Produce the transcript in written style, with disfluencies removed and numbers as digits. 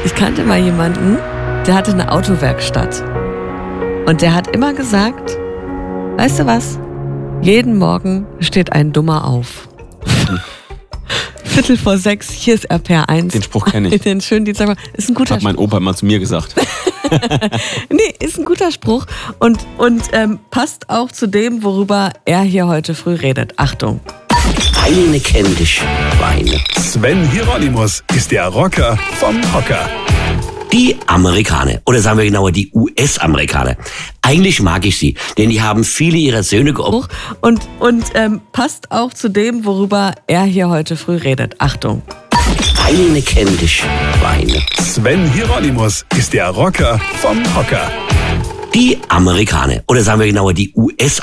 Ich kannte mal jemanden, der hatte eine Autowerkstatt. Und der hat immer gesagt, weißt du was? Jeden Morgen steht ein Dummer auf. 5:45, hier ist RPR1. Den Spruch kenne ich. Den schönen Dienstag. Ist ein guter Hat mein Opa immer zu mir gesagt. Nee, ist ein guter Spruch und passt auch zu dem, worüber er hier heute früh redet. Achtung. Eine kennt dich, Schweine. Sven Hieronymus ist der Rocker vom Hocker. Die Amerikaner, oder sagen wir genauer, die US-Amerikaner. Eigentlich mag ich sie, denn die haben viele ihrer Söhne geopfert. Und passt auch zu dem, worüber er hier heute früh redet. Achtung. Eine kennt dich, Schweine. Sven Hieronymus ist der Rocker vom Hocker. Die Amerikaner, oder sagen wir genauer, die US-Amerikaner.